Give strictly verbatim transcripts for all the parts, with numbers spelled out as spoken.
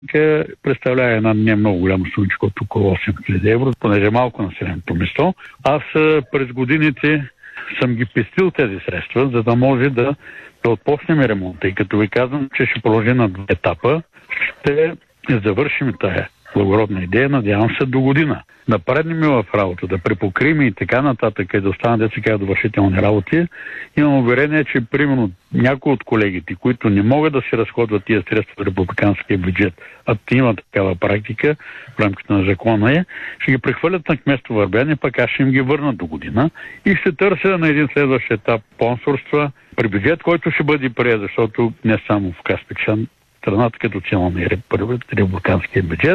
представлява една не много голяма сумичка от около осем хиляди евро, понеже е малко населеното место. Аз през годините съм ги пестил тези средства, за да може да, да отпочнем ремонта. И като ви казвам, че ще продължи на два етапа, ще завършим тая благородна идея, надявам се, до година. Напреднем в работа, да препокрием и така нататък, и да останат деца довършителни работи. Имам уверение, че примерно някои от колегите, които не могат да се разходват тия средства в републиканския бюджет, а има такава практика в рамките на закона е, ще ги прехвърлят на кметство Върбене, пък аз ще им ги върна до година и ще търся на един следващ етап спонсорства при бюджет, който ще бъде прият, защото не само в Каспичан, страната като цяло на републиканския бюджет,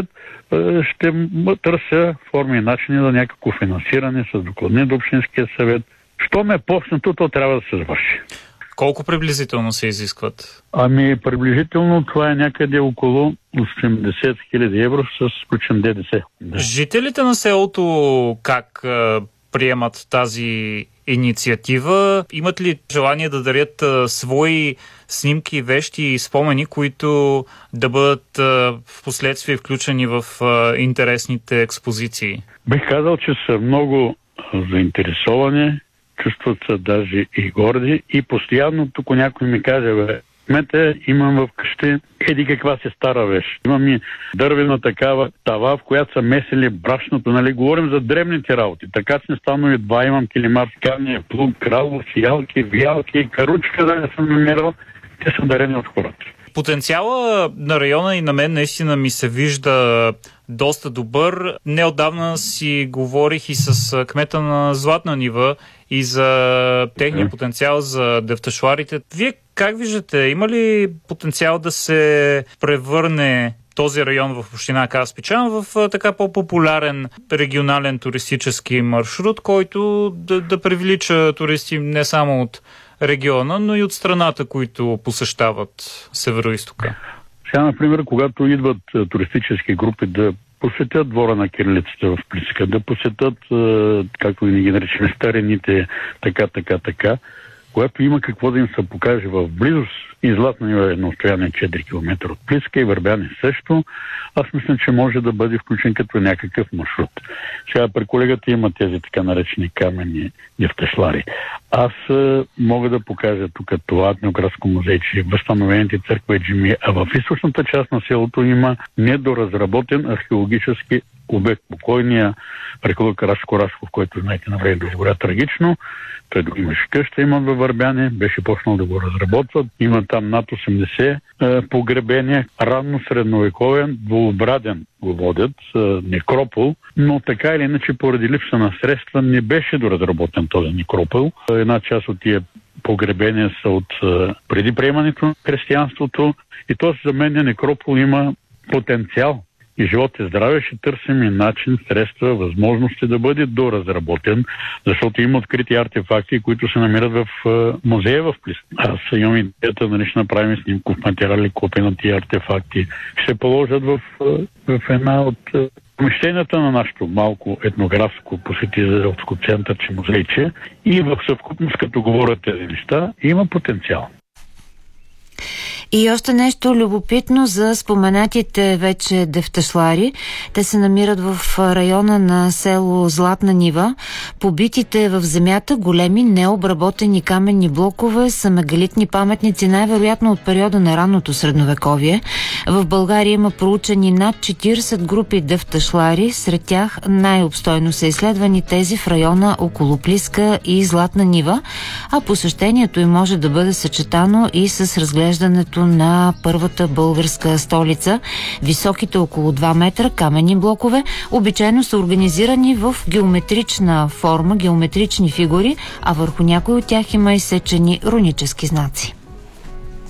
ще търся форми и начини за някакво финансиране с докладни до Общинския съвет. Що ме е почнато, то трябва да се завърши. Колко приблизително се изискват? Ами приблизително това е някъде около осемдесет хиляди евро с включен ДДС. Да. Жителите на селото как а, приемат тази инициатива? Имат ли желание да дарят а, свои снимки, вещи и спомени, които да бъдат а, в последствие включени в а, интересните експозиции? Бих казал, че са много заинтересовани, чувстват се даже и горди и постоянно тук някой ми каже, бе, кмете, имам в къщи еди каква си стара вещ. Имам и дървена такава тава, в която са месили брашното, нали, говорим за древните работи. Така че не стано и два, имам килимар, скания, плуг, крало, фиалки, виалки, каручка, да не съм намирал. Те са дарени от хората. Потенциала на района и на мен наистина ми се вижда доста добър. Неотдавна си говорих и с кмета на Златна Нива и за техния потенциал за дефташларите. Вие как виждате, има ли потенциал да се превърне този район в община Каспичан в така по-популярен регионален туристически маршрут, който да, да привлича туристи не само от региона, но и от страната, които посещават Североизтока? Сега, например, когато идват туристически групи да посетят двора на кирилицата в Плиска, да посетят, както и ги наричаме, старените, така, така, така, когато има какво да им се покаже в близост, и Златна Нива е на отстояние четири километра от Плиска и Върбяне също, аз мисля, че може да бъде включен като някакъв маршрут. Сега при колегата има тези така наречени каменни дефташлари. Аз е, мога да покажа тук това етнографско музей, че възстановените църква и джами, а в източната част на селото има недоразработен археологически обект. Покойния археолог Рашко Рашков, който, знаете, на време изгоря трагично. Той имаше къща, имат във Върбяне, беше почнал да го разработват. Има там над осемдесет е, погребения, ранно средновековен, двуобраден го водят, е, некропол, но така или иначе поради липса на средства не беше доразработен този некропол. Една част от тия погребения са от е, преди приемането на християнството и този за мен некропол има потенциал. И живот и здраве ще търсим и начин, средства, възможности да бъде доразработен, защото има открити артефакти, които се намират в музея в Плиска. Аз имам идеята, нали, ще направим снимков материал, копия на тия артефакти. Ще се положат в, в една от помещенията на нашото малко етнографско посетителско центърче музейче и в съвкупност, като говорят тези неща, има потенциал. И още нещо любопитно за споменатите вече дефташлари. Те се намират в района на село Златна Нива. Побитите в земята големи необработени каменни блокове са мегалитни паметници, най-вероятно от периода на ранното средновековие. В България има проучени над четиридесет групи дефташлари. Сред тях най-обстойно са изследвани тези в района около Плиска и Златна Нива, а посещението им може да бъде съчетано и с разглеждането на първата българска столица. Високите около два метра каменни блокове обичайно са организирани в геометрична форма, геометрични фигури, а върху някои от тях има изсечени рунически знаци.